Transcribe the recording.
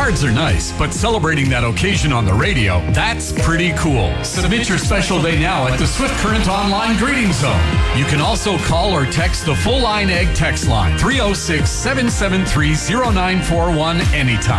Cards are nice, but celebrating that occasion on the radio, that's pretty cool. Submit your special day now at the Swift Current Online Greeting Zone. You can also call or text the Full Line Egg text line, 306-773-0941 anytime.